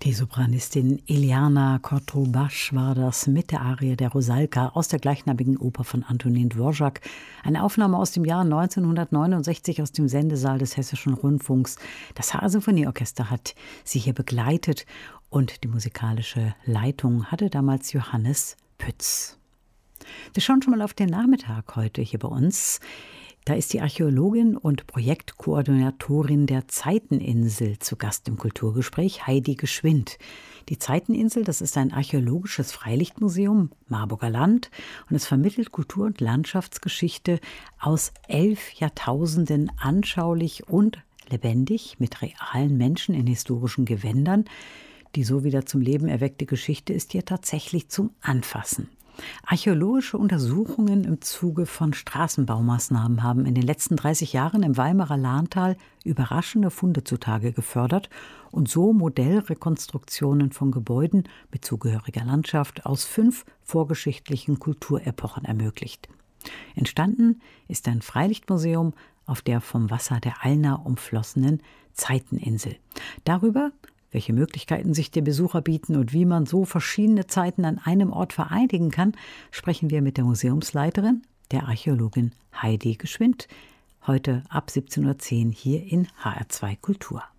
Die Sopranistin Iliana Cotrubaschi war das mit der Arie der Rusalka aus der gleichnamigen Oper von Antonin Dvorak. Eine Aufnahme aus dem Jahr 1969 aus dem Sendesaal des Hessischen Rundfunks. Das HR-Symphonieorchester hat sie hier begleitet und die musikalische Leitung hatte damals Johannes Pütz. Wir schauen schon mal auf den Nachmittag heute hier bei uns. Da ist die Archäologin und Projektkoordinatorin der Zeiteninsel zu Gast im Kulturgespräch, Heidi Geschwind. Die Zeiteninsel, das ist ein archäologisches Freilichtmuseum, Marburger Land, und es vermittelt Kultur- und Landschaftsgeschichte aus 11 Jahrtausenden anschaulich und lebendig mit realen Menschen in historischen Gewändern. Die so wieder zum Leben erweckte Geschichte ist hier tatsächlich zum Anfassen. Archäologische Untersuchungen im Zuge von Straßenbaumaßnahmen haben in den letzten 30 Jahren im Weimarer Lahntal überraschende Funde zutage gefördert und so Modellrekonstruktionen von Gebäuden mit zugehöriger Landschaft aus 5 vorgeschichtlichen Kulturepochen ermöglicht. Entstanden ist ein Freilichtmuseum auf der vom Wasser der Alna umflossenen Zeiteninsel. Darüber, welche Möglichkeiten sich der Besucher bieten und wie man so verschiedene Zeiten an einem Ort vereinigen kann, sprechen wir mit der Museumsleiterin, der Archäologin Heidi Geschwind, heute ab 17:10 Uhr hier in HR2 Kultur.